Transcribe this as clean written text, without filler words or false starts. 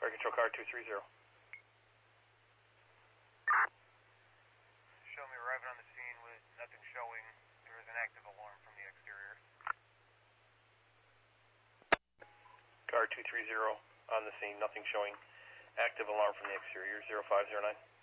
Fire Control Car 230. Show me arriving on the scene with nothing showing. There is an active alarm from the exterior. Car 230 on the scene, nothing showing. Active alarm from the exterior, 0509.